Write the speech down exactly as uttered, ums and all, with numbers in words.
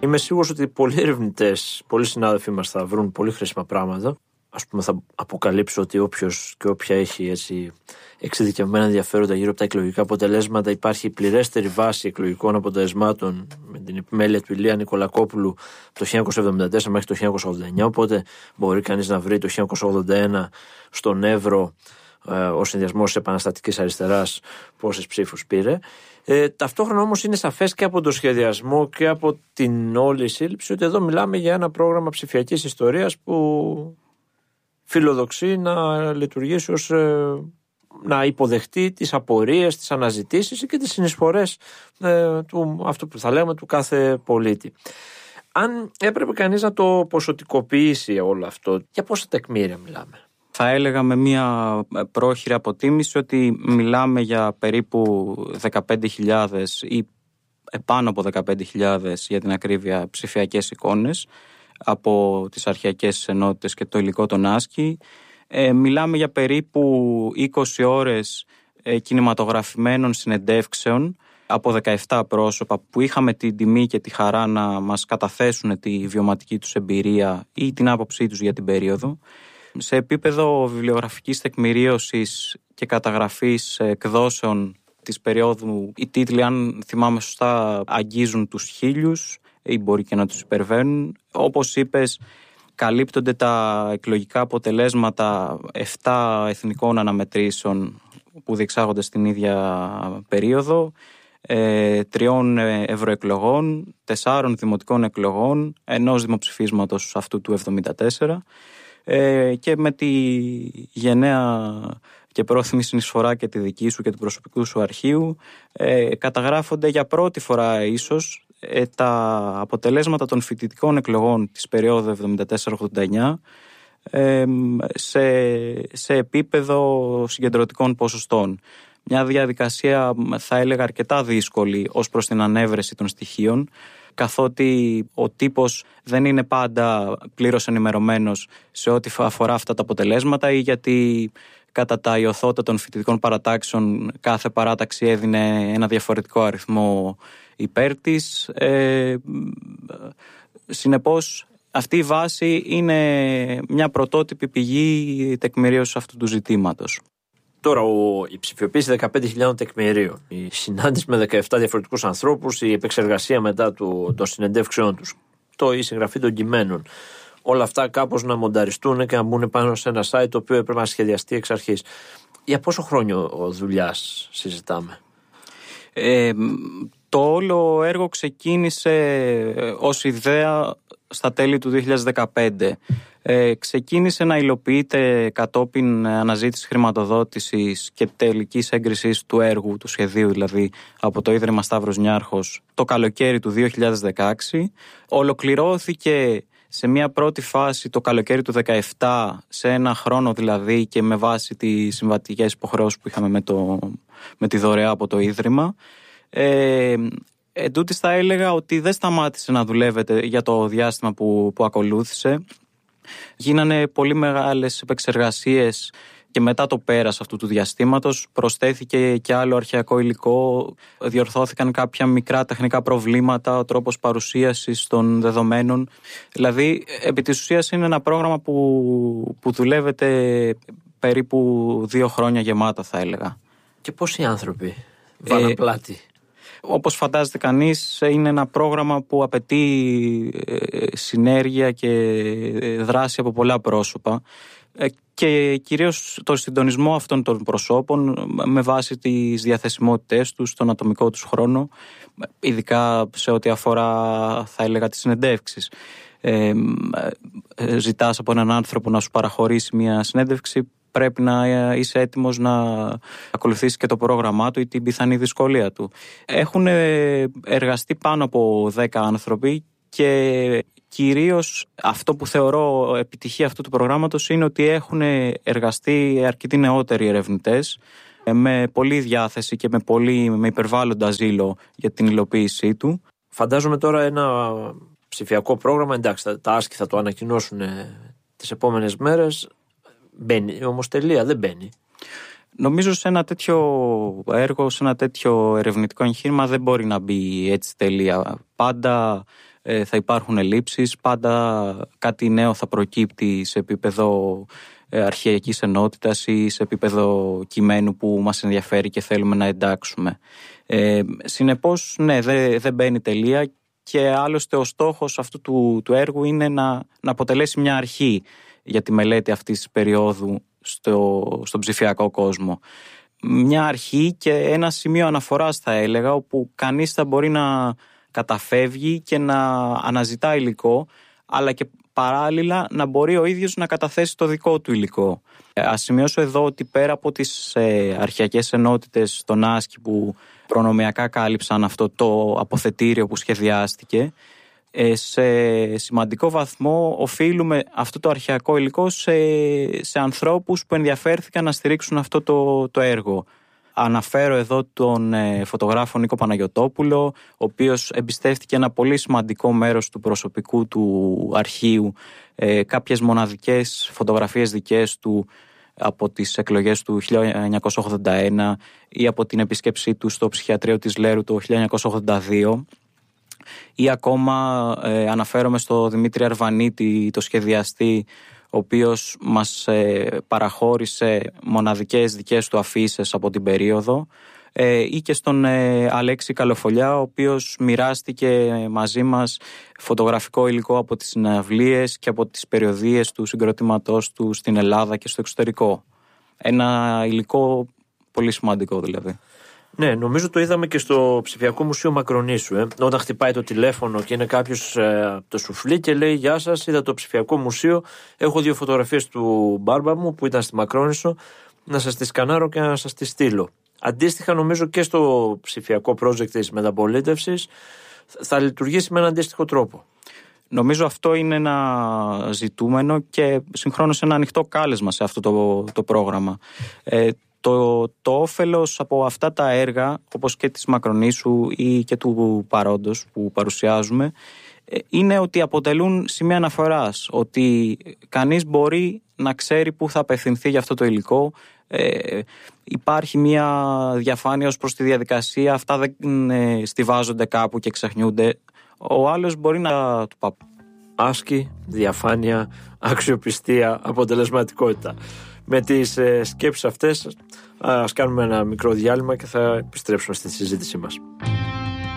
Είμαι σίγουρος ότι πολλοί ερευνητές, πολλοί συνάδελφοί μας θα βρουν πολύ χρήσιμα πράγματα. Ας πούμε, θα αποκαλύψω ότι όποιος και όποια έχει έτσι εξειδικευμένα ενδιαφέροντα γύρω από τα εκλογικά αποτελέσματα, υπάρχει πληρέστερη βάση εκλογικών αποτελεσμάτων με την επιμέλεια του Ηλία Νικολακόπουλου από το χίλια εννιακόσια εβδομήντα τέσσερα μέχρι το χίλια εννιακόσια ογδόντα εννιά. Οπότε μπορεί κανείς να βρει το χίλια εννιακόσια ογδόντα ένα στον Εύρο ε, ο συνδυασμός της Επαναστατικής Αριστεράς πόσες ψήφους πήρε. Ε, ταυτόχρονα όμως είναι σαφές και από το σχεδιασμό και από την όλη σύλληψη ότι εδώ μιλάμε για ένα πρόγραμμα ψηφιακής ιστορίας που φιλοδοξεί να λειτουργήσει ως ε, να υποδεχτεί τις απορίες, τις αναζητήσεις και τις συνεισφορές ε, του, αυτού που θα λέμε, του κάθε πολίτη. Αν έπρεπε κανείς να το ποσοτικοποιήσει όλο αυτό, για πόσα τεκμήρια μιλάμε? Θα έλεγα με μια πρόχειρη αποτίμηση ότι μιλάμε για περίπου δεκαπέντε χιλιάδες ή πάνω από δεκαπέντε χιλιάδες για την ακρίβεια ψηφιακές εικόνες από τις αρχαιακές ενότητες και το υλικό των άσκη. Ε, μιλάμε για περίπου είκοσι ώρες ε, κινηματογραφημένων συνεντεύξεων από δεκαεπτά πρόσωπα που είχαμε την τιμή και τη χαρά να μας καταθέσουν τη βιωματική τους εμπειρία ή την άποψή τους για την περίοδο. Σε επίπεδο βιβλιογραφικής τεκμηρίωσης και καταγραφής εκδόσεων της περίοδου, οι τίτλοι, αν θυμάμαι σωστά, αγγίζουν τους χίλιους ή μπορεί και να τους υπερβαίνουν. Όπως είπες, καλύπτονται τα εκλογικά αποτελέσματα επτά εθνικών αναμετρήσεων που διεξάγονται στην ίδια περίοδο, ε, τριών ευρωεκλογών, τεσσάρων δημοτικών εκλογών, ενός δημοψηφίσματος αυτού του εβδομήντα τέσσερα, ε, και με τη γενναία και πρόθυμη συνεισφορά και τη δική σου και του προσωπικού σου αρχείου ε, καταγράφονται για πρώτη φορά ίσως ε, τα αποτελέσματα των φοιτητικών εκλογών της περίοδου εβδομήντα τέσσερα ογδόντα εννιά ε, σε, σε επίπεδο συγκεντρωτικών ποσοστών. Μια διαδικασία, θα έλεγα, αρκετά δύσκολη ως προς την ανέβρεση των στοιχείων, καθότι ο τύπος δεν είναι πάντα πλήρως ενημερωμένος σε ό,τι αφορά αυτά τα αποτελέσματα ή γιατί κατά τα ιωθώτα των φοιτητικών παρατάξεων κάθε παράταξη έδινε ένα διαφορετικό αριθμό υπέρ της. Ε, συνεπώς αυτή η βάση είναι μια πρωτότυπη πηγή τεκμηρίωσης αυτού του ζητήματος. Τώρα, ο, η ψηφιοποίηση δεκαπέντε χιλιάδων τεκμηρίων, η συνάντηση με δεκαεπτά διαφορετικούς ανθρώπους, η επεξεργασία μετά του, των συνεντεύξεων τους, το, η συγγραφή των κειμένων, όλα αυτά κάπως να μονταριστούν και να μπουν πάνω σε ένα site το οποίο έπρεπε να σχεδιαστεί εξ αρχής. Για πόσο χρόνιο δουλειάς συζητάμε? Ε, το όλο έργο ξεκίνησε ως ιδέα στα τέλη του δύο χιλιάδες δεκαπέντε. Ε, ξεκίνησε να υλοποιείται κατόπιν αναζήτησης χρηματοδότησης και τελικής έγκρισης του έργου, του σχεδίου δηλαδή, από το Ίδρυμα Σταύρος Νιάρχος το καλοκαίρι του δύο χιλιάδες δεκαέξι. Ολοκληρώθηκε σε μια πρώτη φάση το καλοκαίρι του δύο χιλιάδες δεκαεπτά, σε ένα χρόνο δηλαδή και με βάση τις συμβατικές υποχρεώσεις που είχαμε με, το, με τη δωρεά από το Ίδρυμα. Ε, Εν τούτης θα έλεγα ότι δεν σταμάτησε να δουλεύεται για το διάστημα που, που ακολούθησε. Γίνανε πολύ μεγάλες επεξεργασίες και μετά το πέρας αυτού του διαστήματος προσθέθηκε και άλλο αρχαιακό υλικό, διορθώθηκαν κάποια μικρά τεχνικά προβλήματα, ο τρόπος παρουσίασης των δεδομένων. Δηλαδή, επί της ουσίας είναι ένα πρόγραμμα που, που δουλεύεται περίπου δύο χρόνια γεμάτα, θα έλεγα. Και πόσοι άνθρωποι βάλαν ε, πλάτη? Όπως φαντάζεται κανείς, είναι ένα πρόγραμμα που απαιτεί συνέργεια και δράση από πολλά πρόσωπα και κυρίως το συντονισμό αυτών των προσώπων με βάση τις διαθεσιμότητές τους, τον ατομικό τους χρόνο, ειδικά σε ό,τι αφορά, θα έλεγα, τις συνεντεύξεις. Ε, ζητάς από έναν άνθρωπο να σου παραχωρήσει μια συνέντευξη, πρέπει να είσαι έτοιμος να ακολουθήσεις και το πρόγραμμά του ή την πιθανή δυσκολία του. Έχουν εργαστεί πάνω από δέκα άνθρωποι και κυρίως αυτό που θεωρώ επιτυχία αυτού του προγράμματος είναι ότι έχουν εργαστεί αρκετοί νεότεροι ερευνητές με πολλή διάθεση και με, πολύ, με υπερβάλλοντα ζήλο για την υλοποίησή του. Φαντάζομαι τώρα ένα ψηφιακό πρόγραμμα, εντάξει, τα άσκη θα το ανακοινώσουν τις επόμενες μέρες. Μπαίνει όμως τελεία, δεν μπαίνει. Νομίζω σε ένα τέτοιο έργο, σε ένα τέτοιο ερευνητικό εγχείρημα δεν μπορεί να μπει έτσι τελεία. Πάντα ε, θα υπάρχουν ελλείψεις, πάντα κάτι νέο θα προκύπτει σε επίπεδο ε, αρχαιακής ενότητας ή σε επίπεδο κειμένου που μας ενδιαφέρει και θέλουμε να εντάξουμε. Ε, συνεπώς, ναι, δεν δε μπαίνει τελεία και άλλωστε ο στόχος αυτού του, του έργου είναι να, να αποτελέσει μια αρχή για τη μελέτη αυτής της περίοδου στο, στον ψηφιακό κόσμο. Μια αρχή και ένα σημείο αναφοράς, θα έλεγα, όπου κανείς θα μπορεί να καταφεύγει και να αναζητά υλικό, αλλά και παράλληλα να μπορεί ο ίδιος να καταθέσει το δικό του υλικό. Ας σημειώσω εδώ ότι πέρα από τις ε, αρχαιακές ενότητες των άσκη που προνομιακά κάλυψαν αυτό το αποθετήριο που σχεδιάστηκε, ε, σε σημαντικό βαθμό οφείλουμε αυτό το αρχαιακό υλικό σε, σε ανθρώπους που ενδιαφέρθηκαν να στηρίξουν αυτό το, το έργο. Αναφέρω εδώ τον ε, φωτογράφο Νίκο Παναγιωτόπουλο, ο οποίος εμπιστεύτηκε ένα πολύ σημαντικό μέρος του προσωπικού του αρχείου, ε, κάποιες μοναδικές φωτογραφίες δικές του από τις εκλογές του χίλια εννιακόσια ογδόντα ένα ή από την επίσκεψή του στο ψυχιατρίο της Λέρου το χίλια εννιακόσια ογδόντα δύο, ή ακόμα ε, αναφέρομαι στο Δημήτρη Αρβανίτη, το σχεδιαστή, ο οποίος μας ε, παραχώρησε μοναδικές δικές του αφίσες από την περίοδο, ε, ή και στον ε, Αλέξη Καλοφολιά, ο οποίος μοιράστηκε μαζί μας φωτογραφικό υλικό από τις συναυλίες και από τις περιοδίες του συγκροτήματός του στην Ελλάδα και στο εξωτερικό. Ένα υλικό πολύ σημαντικό δηλαδή. Ναι, νομίζω το είδαμε και στο Ψηφιακό Μουσείο Μακρονήσου. Ε. Όταν χτυπάει το τηλέφωνο και είναι κάποιος ε, από το σουφλί και λέει «Γεια σας, είδα το Ψηφιακό Μουσείο, έχω δύο φωτογραφίες του μπάρμπα μου που ήταν στη Μακρόνησο, να σας τις σκανάρω και να σας τις στείλω». Αντίστοιχα, νομίζω και στο ψηφιακό project της μεταπολίτευσης θα λειτουργήσει με έναν αντίστοιχο τρόπο. Νομίζω αυτό είναι ένα ζητούμενο και συγχρόνως ένα ανοιχτό κάλεσμα σε αυτό το, το πρόγραμμα. Ε, Το, το όφελος από αυτά τα έργα, όπως και της Μακρονήσου ή και του παρόντος που παρουσιάζουμε, είναι ότι αποτελούν σημεία αναφοράς, ότι κανείς μπορεί να ξέρει πού θα απευθυνθεί για αυτό το υλικό. Ε, υπάρχει μια διαφάνεια ως προς τη διαδικασία, αυτά δεν ε, στιβάζονται κάπου και ξεχνιούνται. Ο άλλος μπορεί να του πάει. Άσκη, διαφάνεια, αξιοπιστία, αποτελεσματικότητα. Με τις ε, σκέψεις αυτές ας κάνουμε ένα μικρό διάλειμμα και θα επιστρέψουμε στη συζήτησή μας.